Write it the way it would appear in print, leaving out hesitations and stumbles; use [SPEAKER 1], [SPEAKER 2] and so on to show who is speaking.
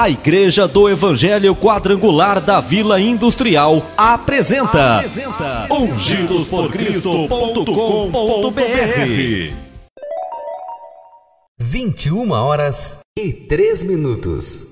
[SPEAKER 1] A Igreja do Evangelho Quadrangular da Vila Industrial apresenta ungidosporcristo.com.br.
[SPEAKER 2] 21h03.